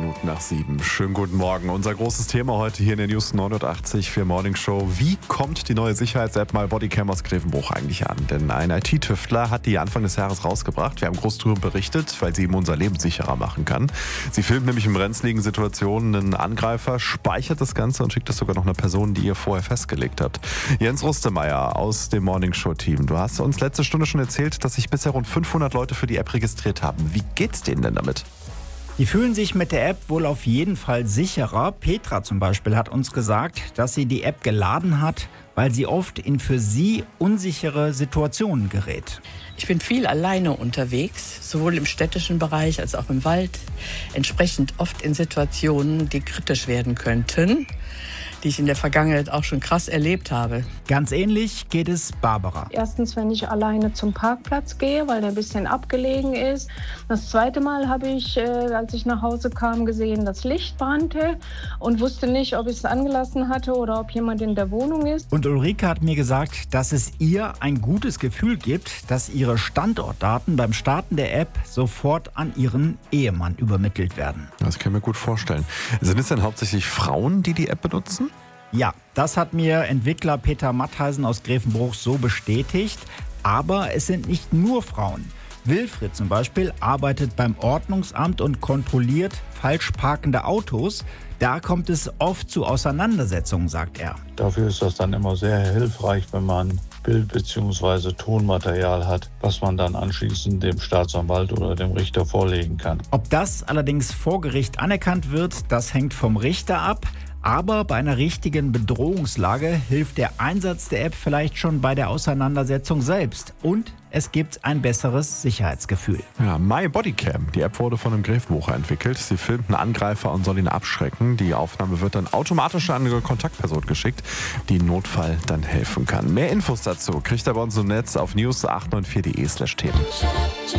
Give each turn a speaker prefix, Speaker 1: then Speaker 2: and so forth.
Speaker 1: 7:07. Schönen guten Morgen. Unser großes Thema heute hier in der News 89 für Morning Show. Wie kommt die neue Sicherheits-App MyBodyCam aus Grevenbruch eigentlich an? Denn ein IT-Tüftler hat die Anfang des Jahres rausgebracht. Wir haben groß darüber berichtet, weil sie eben unser Leben sicherer machen kann. Sie filmt nämlich in brenzligen Situationen einen Angreifer, speichert das Ganze und schickt es sogar noch einer Person, die ihr vorher festgelegt habt. Jens Rustemeyer aus dem Morning Show-Team. Du hast uns letzte Stunde schon erzählt, dass sich bisher rund 500 Leute für die App registriert haben. Wie geht's denen denn damit?
Speaker 2: Die fühlen sich mit der App wohl auf jeden Fall sicherer. Petra zum Beispiel hat uns gesagt, dass sie die App geladen hat, weil sie oft in für sie unsichere Situationen gerät.
Speaker 3: Ich bin viel alleine unterwegs, sowohl im städtischen Bereich als auch im Wald. Entsprechend oft in Situationen, die kritisch werden könnten, die ich in der Vergangenheit auch schon krass erlebt habe.
Speaker 2: Ganz ähnlich geht es Barbara.
Speaker 4: Erstens, wenn ich alleine zum Parkplatz gehe, weil der ein bisschen abgelegen ist. Das zweite Mal habe ich, als ich nach Hause kam, gesehen, dass Licht brannte und wusste nicht, ob ich es angelassen hatte oder ob jemand in der Wohnung ist.
Speaker 2: Und Ulrike hat mir gesagt, dass es ihr ein gutes Gefühl gibt, dass ihre Standortdaten beim Starten der App sofort an ihren Ehemann übermittelt werden.
Speaker 1: Das kann ich mir gut vorstellen. Sind es denn hauptsächlich Frauen, die App benutzen?
Speaker 2: Ja, das hat mir Entwickler Peter Mattheisen aus Grevenbruch so bestätigt. Aber es sind nicht nur Frauen. Wilfried zum Beispiel arbeitet beim Ordnungsamt und kontrolliert falsch parkende Autos. Da kommt es oft zu Auseinandersetzungen, sagt er.
Speaker 5: Dafür ist das dann immer sehr hilfreich, wenn man Bild- bzw. Tonmaterial hat, was man dann anschließend dem Staatsanwalt oder dem Richter vorlegen kann.
Speaker 2: Ob das allerdings vor Gericht anerkannt wird, das hängt vom Richter ab. Aber bei einer richtigen Bedrohungslage hilft der Einsatz der App vielleicht schon bei der Auseinandersetzung selbst. Und es gibt ein besseres Sicherheitsgefühl.
Speaker 1: Ja, MyBodyCam. Die App wurde von einem Grevenbrucher entwickelt. Sie filmt einen Angreifer und soll ihn abschrecken. Die Aufnahme wird dann automatisch an eine Kontaktperson geschickt, die im Notfall dann helfen kann. Mehr Infos dazu kriegt ihr bei uns im Netz auf news894.de/Themen.